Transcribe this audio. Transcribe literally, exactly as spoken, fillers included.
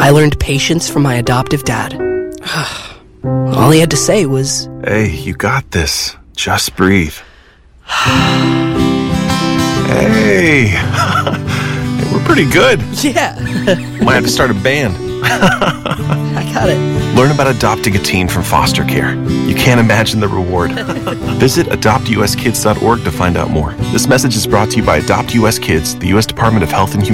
I learned patience from my adoptive dad. All he had to say was, "Hey, you got this. Just breathe." Hey, we're pretty good. yeah, Might have to start a band. I got it. Learn about adopting a teen from foster care. You can't imagine the reward. Visit adopt u s kids dot org to find out more. This message is brought to you by Adopt U S Kids, the U S Department of Health and Human